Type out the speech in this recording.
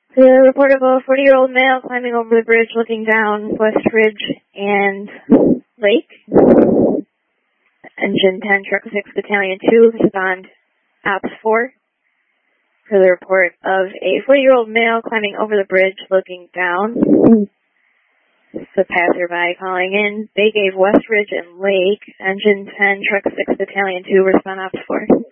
The report of a 40-year-old male climbing over the bridge looking down West Ridge and Lake. Engine 10, Truck 6, Battalion 2, respond Ops 4. For the report of a 40-year-old male climbing over the bridge looking down. The passerby calling in. They gave West Ridge and Lake. Engine 10, Truck 6, Battalion 2, respond Ops 4.